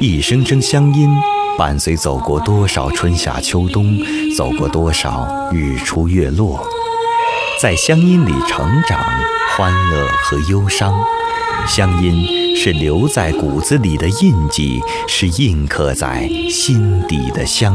一声声乡音，伴随走过多少春夏秋冬，走过多少日出月落，在乡音里成长，欢乐和忧伤。乡音是留在骨子里的印记，是印刻在心底的乡